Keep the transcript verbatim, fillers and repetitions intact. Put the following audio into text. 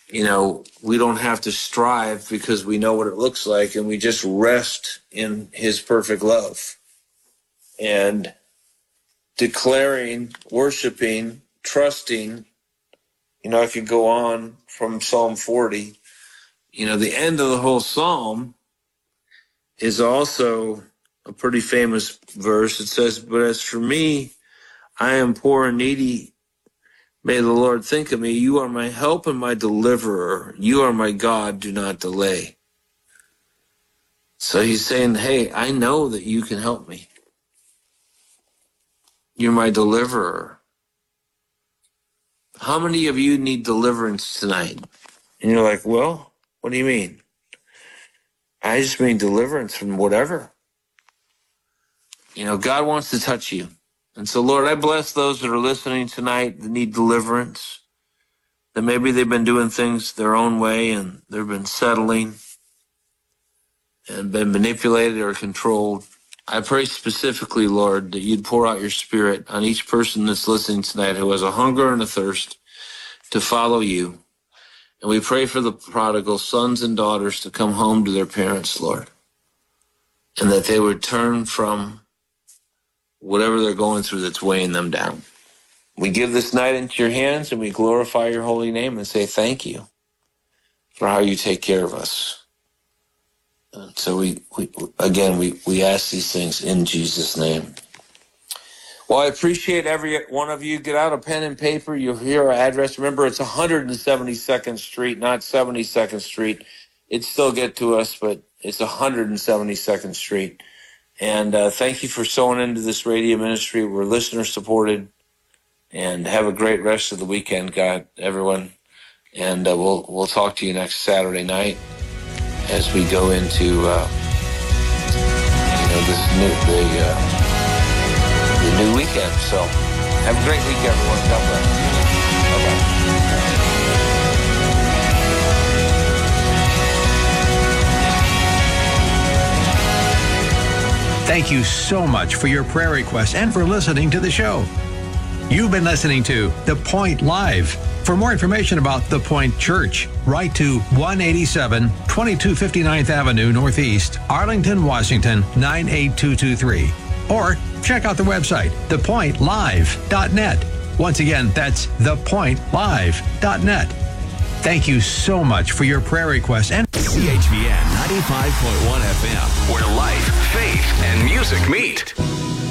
you know, we don't have to strive because we know what it looks like, and we just rest in his perfect love. And declaring, worshiping, trusting, you know, I could go on from Psalm forty. You know, the end of the whole psalm is also a pretty famous verse. It says, "But as for me, I am poor and needy. May the Lord think of me. You are my help and my deliverer. You are my God. Do not delay." So he's saying, hey, I know that you can help me. You're my deliverer. How many of you need deliverance tonight? And you're like, well, what do you mean? I just mean deliverance from whatever. You know, God wants to touch you. And so, Lord, I bless those that are listening tonight that need deliverance, that maybe they've been doing things their own way and they've been settling and been manipulated or controlled. I pray specifically, Lord, that you'd pour out your spirit on each person that's listening tonight who has a hunger and a thirst to follow you. And we pray for the prodigal sons and daughters to come home to their parents, Lord, and that they would turn from whatever they're going through that's weighing them down. We give this night into your hands, and we glorify your holy name and say thank you for how you take care of us. And so we, we again, we, we ask these things in Jesus' name. Well, I appreciate every one of you. Get out a pen and paper. You'll hear our address. Remember, it's one hundred seventy-second Street, not seventy-second Street. It'd still get to us, but it's one hundred seventy-second Street. And uh, thank you for sowing into this radio ministry. We're listener-supported. And have a great rest of the weekend, God, everyone. And uh, we'll we'll talk to you next Saturday night as we go into uh, you know this new the uh, the new weekend. So have a great week, everyone. God bless. Bye-bye. Thank you so much for your prayer requests and for listening to the show. You've been listening to The Point Live. For more information about The Point Church, write to one eighty-seven twenty-two fifty-ninth Avenue Northeast, Arlington, Washington, nine eight two two three. Or check out the website, the point live dot net. Once again, that's the point live dot net. Thank you so much for your prayer requests and C H V N ninety-five point one F M, where life, faith, and music meet.